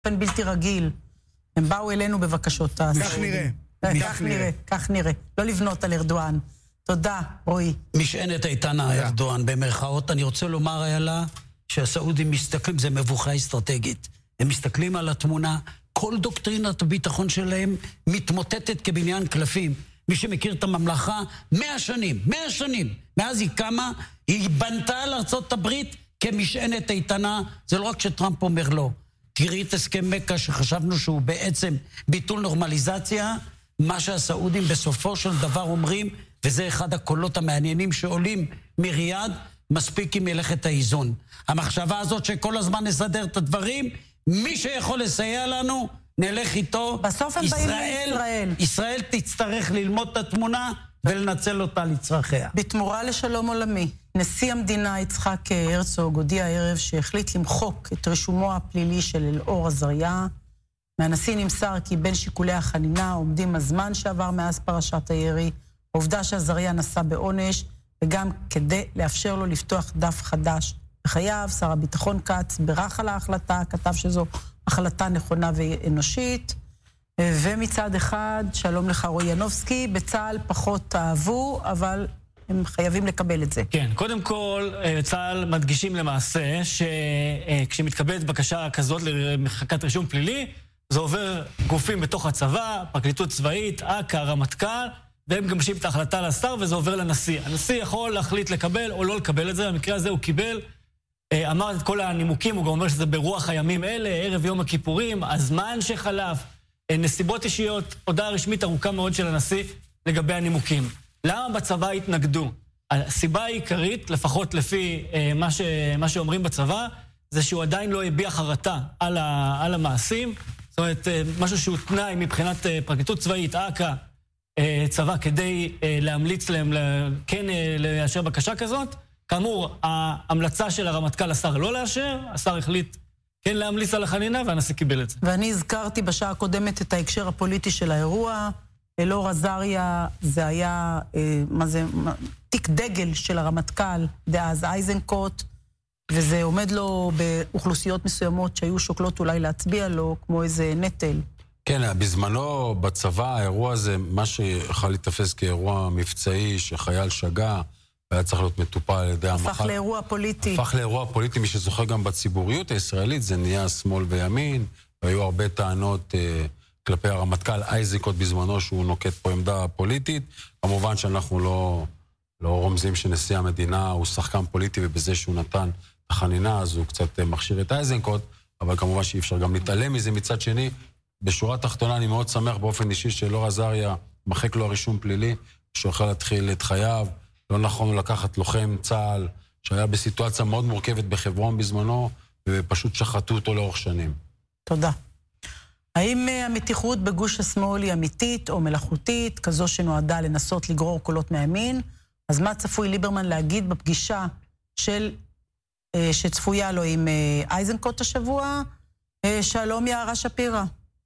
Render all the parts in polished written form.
באופן בלתי רגיל. הם באו אלינו בבקשות. כך נראה. לא לבנות על ארדואן. תודה, רועי. משענת איתנה ארדואן, במרכאות. אני רוצה לומר איילה שהסעודים מסתכלים, זה מבוכה אסטרטגית. הם מסתכלים על התמונה, כל דוקטרינת הביטחון שלהם מתמוטטת כבניין קלפים. מי שמכיר את הממלכה, 100 שנים, מאז היא קמה, היא בנתה על ארצות הברית כמשענת איתנה, זה לא רק שטראמפ אומר לא. תראי את הסכם מקה שחשבנו שהוא בעצם ביטול נורמליזציה, מה שהסעודים בסופו של דבר אומרים, וזה אחד הקולות המעניינים שעולים מריאד, מספיק עם מלאכת האיזון. המחשבה הזאת שכל הזמן נסדר את הדברים, מי שיכול לסייע לנו, נלך איתו. בסוף הם באים לישראל. ישראל תצטרך ללמוד את התמונה ולנצל אותה לצרכיה. בתמורה לשלום עולמי, נשיא המדינה יצחק הרצוג הודיע הערב שהחליט למחוק את רישומו הפלילי של אלאור עזריה. מהנשיא נמסר כי בין שיקולי החנינה עומדים הזמן שעבר מאז פרשת הירי, העובדה שעזריה נסע בעונש, וגם כדי לאפשר לו לפתוח דף חדש בחייו. שר הביטחון כץ ברח על ההחלטה, כתב שזו החלטה נכונה ואנושית. ומצד אחד, שלום לך רועי ינובסקי, בצה"ל פחות אהבו, אבל הם חייבים לקבל את זה. כן, קודם כל, צה"ל מדגישים למעשה שכשמתקבלת בקשה כזאת למחיקת רישום פלילי, זה עובר גופים בתוך הצבא, פרקליטות צבאית, אכ"א, רמטכ"ל, והם מגבשים את ההחלטה לשר וזה עובר לנשיא. הנשיא יכול להחליט לקבל או לא לקבל את זה, במקרה הזה הוא קיבל, אמר את כל הנימוקים, הוא גם אומר שזה ברוח הימים אלה, ערב יום הכיפורים, הזמן שחלף, נסיבות אישיות, הודעה רשמית ארוכה מאוד של הנשיא לגבי הנימוקים. למה בצבא התנגדו? הסיבה העיקרית, לפחות לפי מה שאומרים בצבא, זה שהוא עדיין לא הביע חרטה על המעשים, זאת אומרת, משהו שהוא תנאי מבחינת פרקליטות צבאית, אכ"א, צבא, כדי להמליץ להם כן לאשר בקשה כזאת. כאמור, ההמלצה של הרמטכ"ל לשר לא לאשר, השר החליט כן להמליץ על החנינה, והנשיא קיבל את זה. ואני הזכרתי בשעה הקודמת את ההקשר הפוליטי של האירוע. אלאור עזריה זה היה, תיק דגל של הרמטכ"ל דאז איזנקוט, וזה עומד לו באוכלוסיות מסוימות שהיו שוקלות אולי להצביע לו כמו איזה נטל. כן, בזמנו בצבא האירוע הזה, מה שיכול להתאפס כאירוע מבצעי שחייל שגה, היה צריך להיות מטופל על ידי המח"ל. הפך לאירוע פוליטי. הפך לאירוע פוליטי, מי שזוכר גם בציבוריות הישראלית, זה נהיה שמאל וימין, והיו הרבה טענות כלפי הרמטכ"ל איזנקוט בזמנו, שהוא נוקט פה עמדה פוליטית. כמובן שאנחנו לא רומזים שנשיא המדינה הוא שחקן פוליטי, ובזה שהוא נתן את החנינה, אז הוא קצת מכשיר את איזנקוט, אבל כמובן שאי אפשר גם להתעלם מזה. מצד שני, בשורה התחתונה אני מאוד שמח באופן אישי שאלאור עזריה מחק לו הרישום פלילי, שיוכל להתחיל את חייו. לא נכון לקחת לוחם צה"ל שהיה בסיטואציה מאוד מורכבת בחברון בזמנו, ופשוט שחטו אותו לאורך שנים. תודה. האם המתיחות בגוש השמאל היא אמיתית או מלאכותית, כזו שנועדה לנסות לגרור קולות מהימין? אז מה צפוי ליברמן להגיד בפגישה שצפויה לו עם איזנקוט השבוע? שלום יערה שפירא.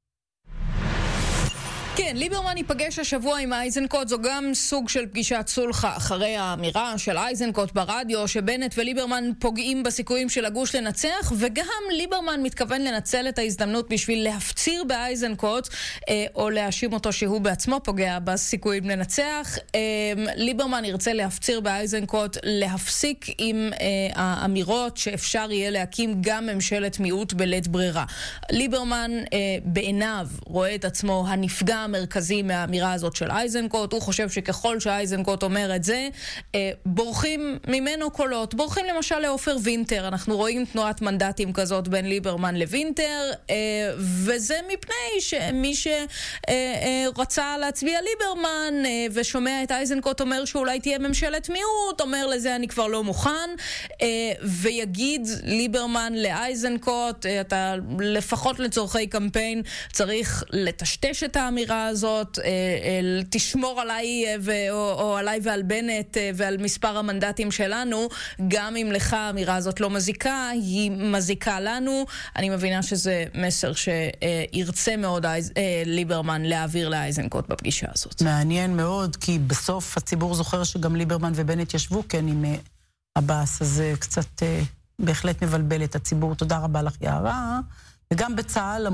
כן, ליברמן ייפגש השבוע עם איזנקוט, זו גם סוג של פגישת סולחה אחרי האמירה של איזנקוט ברדיו שבנט וליברמן פוגעים בסיכויים של הגוש לנצח, וגם ליברמן מתכוון לנצל את ההזדמנות בשביל להפציר באיזנקוט או להאשים אותו שהוא בעצמו פוגע בסיכויים לנצח. ליברמן ירצה להפציר באיזנקוט להפסיק עם האמירות שאפשר יהיה להקים גם ממשלת מיעוט בלית ברירה. ליברמן בעיניו רואה את עצמו הנפגע המרכזי מהאמירה הזאת של איזנקוט. הוא חושב שככל שאיזנקוט אומר את זה, בורחים ממנו קולות. בורחים למשל לעופר וינטר. אנחנו רואים תנועת מנדטים כזאת בין ליברמן לוינטר, וזה מפני שמי שרצה להצביע ליברמן ושומע את איזנקוט אומר שאולי תהיה ממשלת מיעוט, אומר לזה אני כבר לא מוכן, ויגיד ליברמן לאיזנקוט, אתה לפחות לצורכי קמפיין צריך לטשטש את האמירה הזאת, תשמור עליי או עליי ועל בנט ועל מספר המנדטים שלנו, גם אם לך האמירה הזאת לא מזיקה, היא מזיקה לנו. אני מבינה שזה מסר שירצה מאוד ליברמן להעביר לאיזנקוט בפגישה הזאת. מעניין מאוד, כי בסוף הציבור זוכר שגם ליברמן ובנט ישבו כן עם עבאס, אז זה קצת בהחלט מבלבל את הציבור. תודה רבה לך יערה. וגם בצה"ל